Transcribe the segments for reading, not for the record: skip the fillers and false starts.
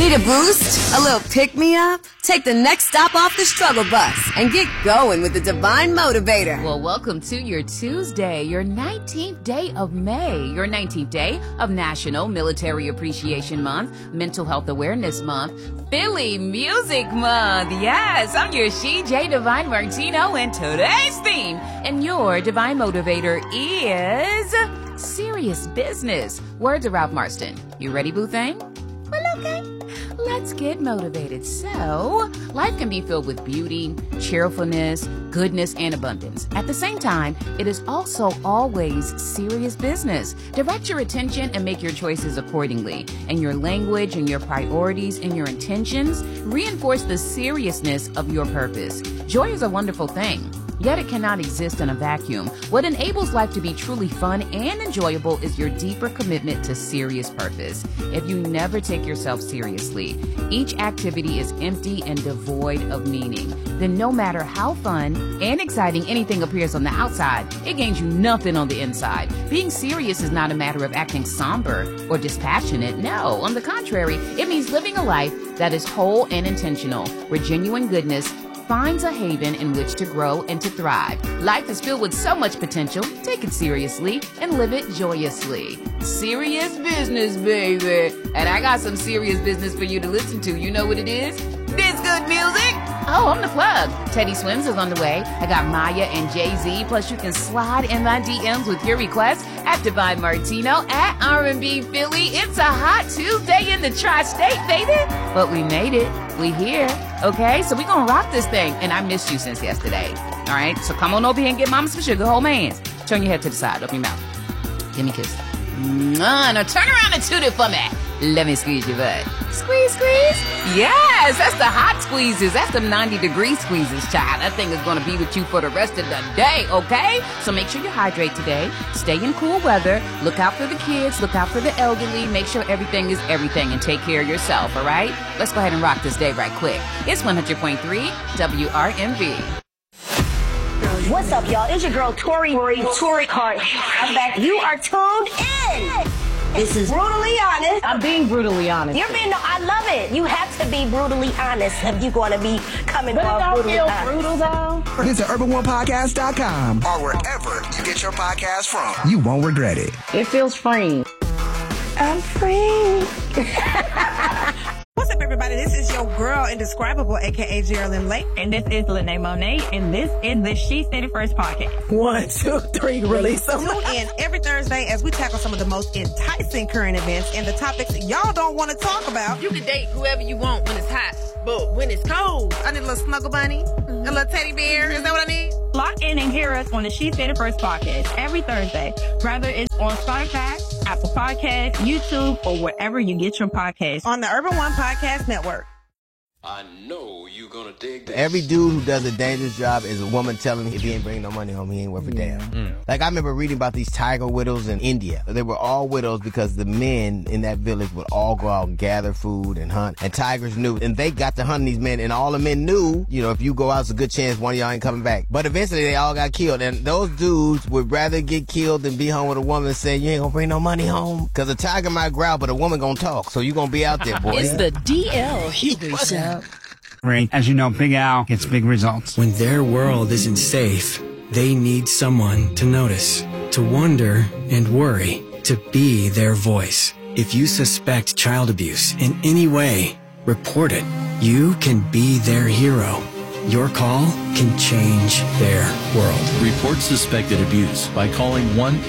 Need a boost? A little pick-me-up? Take the next stop off the struggle bus and get going with the Divine Motivator. Well, welcome to your Tuesday, your 19th day of May, your 19th day of National Military Appreciation Month, Mental Health Awareness Month, Philly Music Month. Yes, I'm your She-J Divine Martino, and today's theme and your Divine Motivator is serious business. Words of Ralph Marston. You ready, boo thing? Well, okay. Let's get motivated. So, life can be filled with beauty, cheerfulness, goodness, and abundance. At the same time, it is also always serious business. Direct your attention and make your choices accordingly. And your language and your priorities and your intentions reinforce the seriousness of your purpose. Joy is a wonderful thing, yet it cannot exist in a vacuum. What enables life to be truly fun and enjoyable is your deeper commitment to serious purpose. If you never take yourself seriously, each activity is empty and devoid of meaning. Then no matter how fun and exciting anything appears on the outside, it gains you nothing on the inside. Being serious is not a matter of acting somber or dispassionate. No, on the contrary, it means living a life that is whole and intentional, where genuine goodness finds a haven in which to grow and to thrive. Life is filled with so much potential. Take it seriously and live it joyously. Serious business, baby. And I got some serious business for you to listen to. You know what it is? This good music. Oh, I'm the plug. Teddy Swims is on the way. I got Maya and Jay-Z. Plus, you can slide in my DMs with your requests at Divine Martino at R&B Philly. It's a hot Tuesday in the tri-state, baby. But we made it. We here. Okay, so we gonna rock this thing. And I missed you since yesterday. All right, so come on over here and get mama some sugar. Hold my hands. Turn your head to the side. Open your mouth. Give me a kiss. Now turn around and toot it for me. Let me squeeze your butt. Squeeze, squeeze. Yes, that's the hot squeezes. That's the 90-degree squeezes, child. That thing is going to be with you for the rest of the day, okay? So make sure you hydrate today. Stay in cool weather. Look out for the kids. Look out for the elderly. Make sure everything is everything and take care of yourself, all right? Let's go ahead and rock this day right quick. It's 100.3 WRMV. What's up, y'all? It's your girl, Tori Hart. I'm back. You are tuned in. This is Brutally Honest. I'm being brutally honest. You're being, I love it. You have to be brutally honest if you're going to be coming But off it don't brutally feel honest. brutal, though. Visit urban1podcast.com or wherever you get your podcast from. You won't regret it. It feels freeing. I'm free. What's up, everybody? This is your girl, Indescribable, a.k.a. Geraldine Lake. And this is Lene Monet, and this is the She Said It First podcast. 1, 2, 3, release them. Tune in every Thursday as we tackle some of the most enticing current events and the topics y'all don't want to talk about. You can date whoever you want when it's hot, but when it's cold, I need a little snuggle bunny, a little teddy bear. Is that what I need? Lock in and hear us on the She Said It First podcast every Thursday, whether it's on Spotify, Apple Podcasts, YouTube, or wherever you get your podcasts. On the Urban One Podcast Network. I know you're gonna dig this. Every dude who does a dangerous job is a woman telling him if he ain't bringing no money home, he ain't worth a damn. Like, I remember reading about these tiger widows in India. They were all widows because the men in that village would all go out and gather food and hunt. And tigers knew. And they got to hunting these men. And all the men knew, you know, if you go out, it's a good chance one of y'all ain't coming back. But eventually, they all got killed. And those dudes would rather get killed than be home with a woman and say, you ain't gonna bring no money home. Because a tiger might growl, but a woman gonna talk. So you gonna be out there, boy. It's the DL Hughley Show. As you know, Big Al gets big results. When their world isn't safe, they need someone to notice, to wonder and worry, to be their voice. If you suspect child abuse in any way, report it. You can be their hero. Your call can change their world. Report suspected abuse by calling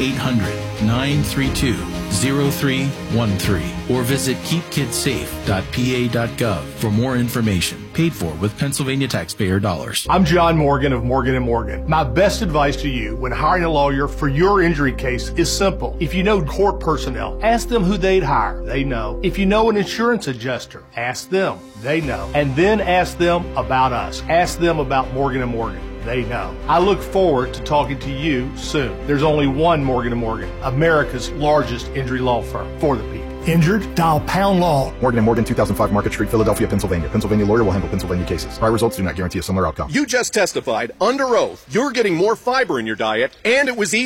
1-800-932-0313 or visit keepkidsafe.pa.gov for more information. Paid for with Pennsylvania taxpayer dollars. I'm John Morgan of Morgan & Morgan. My best advice to you when hiring a lawyer for your injury case is simple. If you know court personnel, ask them who they'd hire. They know. If you know an insurance adjuster, ask them. They know. And then ask them about us. Ask them about Morgan & Morgan. They know. I look forward to talking to you soon. There's only one Morgan & Morgan, America's largest injury law firm for the people. Injured? Dial Pound Law. Morgan & Morgan, 2005 Market Street, Philadelphia, Pennsylvania. Pennsylvania lawyer will handle Pennsylvania cases. Prior results do not guarantee a similar outcome. You just testified under oath you're getting more fiber in your diet, and it was easy?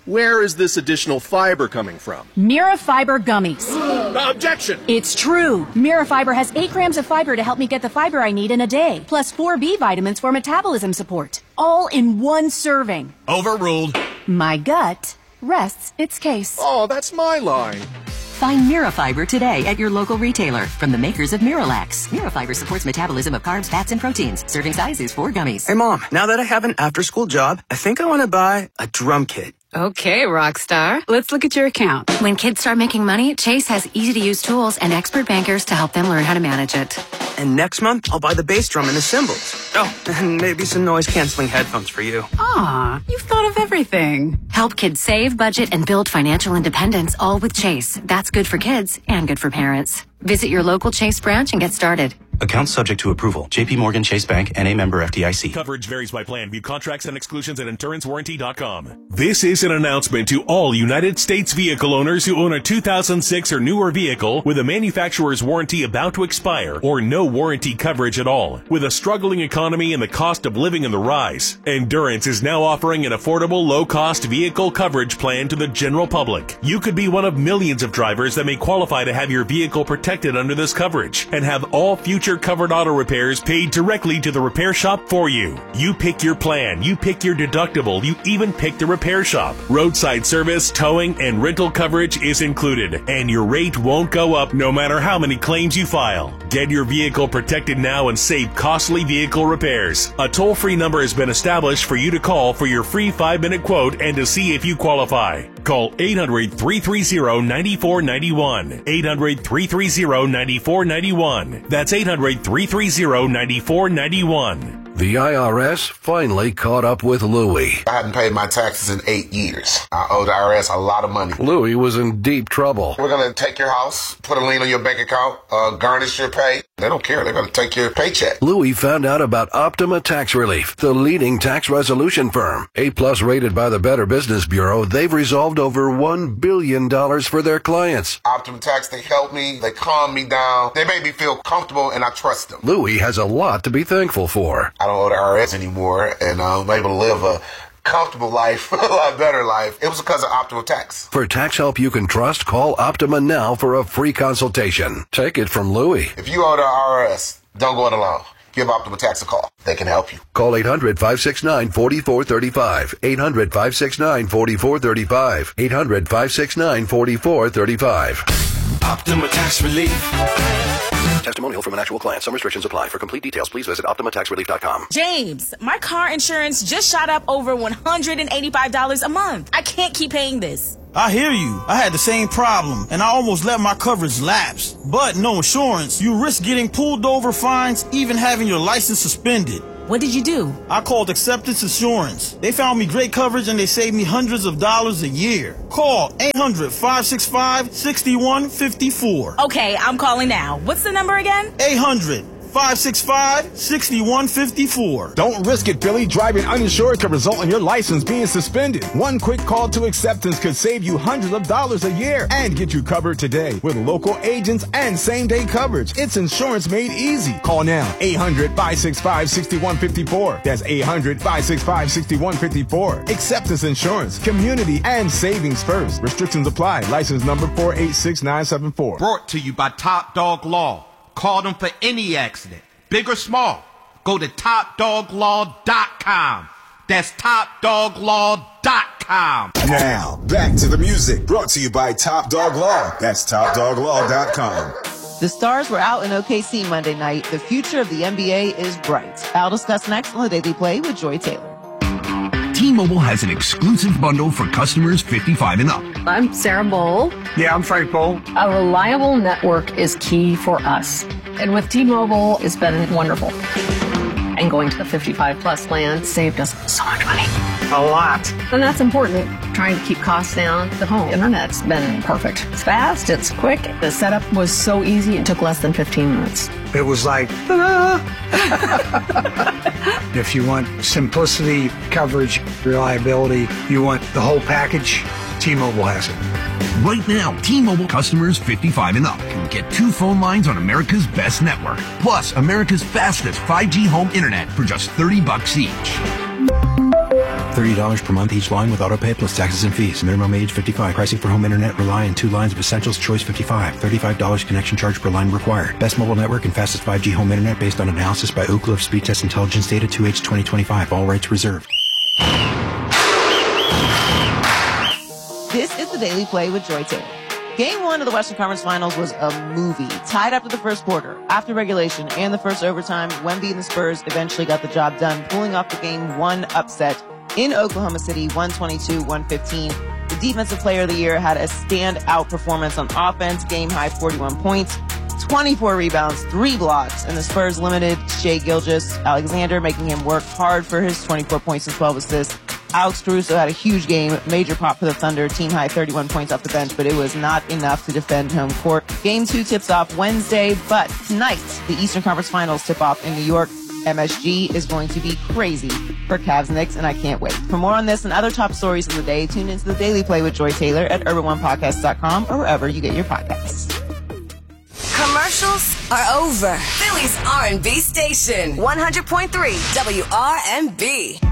Where is this additional fiber coming from? Mirafiber gummies. Objection! It's true. Mirafiber has 8 grams of fiber to help me get the fiber I need in a day, plus 4 B vitamins for metabolism support. All in one serving. Overruled. My gut rests its case. Oh, that's my line. Find Mirafiber today at your local retailer from the makers of Miralax. Mirafiber supports metabolism of carbs, fats, and proteins. Serving size is 4 gummies. Hey, Mom, now that I have an after-school job, I think I want to buy a drum kit. Okay, Rockstar. Let's look at your account. When kids start making money, Chase has easy-to-use tools and expert bankers to help them learn how to manage it. And next month, I'll buy the bass drum and the cymbals. Oh, and maybe some noise-canceling headphones for you. Aw, you've thought of everything. Help kids save, budget, and build financial independence, all with Chase. That's good for kids and good for parents. Visit your local Chase branch and get started. Account subject to approval. J.P. Morgan Chase Bank, N.A. member FDIC. Coverage varies by plan. View contracts and exclusions at insurancewarranty.com. This is an announcement to all United States vehicle owners who own a 2006 or newer vehicle with a manufacturer's warranty about to expire or no warranty coverage at all. With a struggling economy and the cost of living on the rise, Endurance is now offering an affordable, low-cost vehicle coverage plan to the general public. You could be one of millions of drivers that may qualify to have your vehicle protected under this coverage and have all future covered auto repairs paid directly to the repair shop for you. You pick your plan, you pick your deductible, you even pick the repair shop. Roadside service, towing, and rental coverage is included, and your rate won't go up no matter how many claims you file. Get your vehicle protected now and save costly vehicle repairs. A toll-free number has been established for you to call for your free 5-minute quote and to see if you qualify. Call 800-330-9491. 800-330-9491. That's 800-330-9491. The IRS finally caught up with Louie. I hadn't paid my taxes in 8 years. I owe the IRS a lot of money. Louie was in deep trouble. We're going to take your house, put a lien on your bank account, garnish your pay. They don't care. They're going to take your paycheck. Louie found out about Optima Tax Relief, the leading tax resolution firm. A-plus rated by the Better Business Bureau, they've resolved over $1 billion for their clients. Optima Tax, they help me. They calm me down. They make me feel comfortable, and I trust them. Louie has a lot to be thankful for. I don't owe the IRS anymore, and I'm able to live a comfortable life, a lot better life. It was because of Optima Tax. For tax help you can trust, call Optima now for a free consultation. Take it from Louie. If you owe the IRS, don't go it alone. Give Optima Tax a call. They can help you. Call 800-569-4435. 800-569-4435. 800-569-4435. Optima Tax Relief. Testimonial from an actual client. Some restrictions apply. For complete details, please visit OptimaTaxRelief.com. James, my car insurance just shot up over $185 a month. I can't keep paying this. I hear you. I had the same problem, and I almost let my coverage lapse. But no insurance, you risk getting pulled over, fines, even having your license suspended. What did you do? I called Acceptance Insurance. They found me great coverage and they saved me hundreds of dollars a year. Call 800-565-6154. Okay, I'm calling now. What's the number again? 800-565-6154. Don't risk it, Billy. Driving uninsured could result in your license being suspended. One quick call to Acceptance could save you hundreds of dollars a year and get you covered today with local agents and same-day coverage. It's insurance made easy. Call now. 800-565-6154. That's 800-565-6154. Acceptance Insurance. Community and savings first. Restrictions apply. License number 486974. Brought to you by Top Dog Law. Call them for any accident, big or small. Go to TopDogLaw.com. That's TopDogLaw.com. Now, back to the music. Brought to you by Top Dog Law. That's TopDogLaw.com. The Stars were out in OKC Monday night. The future of the NBA is bright. I'll discuss next on the Daily Play with Joy Taylor. T-Mobile has an exclusive bundle for customers 55 and up. I'm Sarah Bowl. Yeah, I'm Frank Bowl. A reliable network is key for us. And with T-Mobile, it's been wonderful. And going to the 55-plus plan saved us so much money. A lot. And that's important. Trying to keep costs down. The home internet's been perfect. It's fast, it's quick. The setup was so easy, it took less than 15 minutes. It was like, If you want simplicity, coverage, reliability, you want the whole package, T-Mobile has it. Right now, T-Mobile customers 55 and up can get 2 phone lines on America's best network, plus America's fastest 5G home internet for just $30 each. $30 per month each line with autopay plus taxes and fees. Minimum age 55. Pricing for home internet rely on 2 lines of Essentials Choice 55. $35 connection charge per line required. Best mobile network and fastest 5G home internet based on analysis by Ookla of Speed Test Intelligence data 2H 2025. All rights reserved. This is the Daily Play with Joy Taylor. Game 1 of the Western Conference Finals was a movie. Tied after the first quarter, after regulation, and the first overtime, Wemby and the Spurs eventually got the job done, pulling off the Game 1 upset in Oklahoma City, 122-115. The Defensive Player of the Year had a standout performance on offense, game-high 41 points, 24 rebounds, 3 blocks, and the Spurs limited Shai Gilgeous-Alexander, making him work hard for his 24 points and 12 assists. Alex Caruso had a huge game, major pop for the Thunder, team high 31 points off the bench, but it was not enough to defend home court. Game 2 tips off Wednesday, but tonight, the Eastern Conference Finals tip off in New York. MSG is going to be crazy for Cavs Knicks, and I can't wait. For more on this and other top stories of the day, tune into the Daily Play with Joy Taylor at UrbanOnePodcast.com or wherever you get your podcasts. Commercials are over. Philly's R&B station, 100.3 WRNB.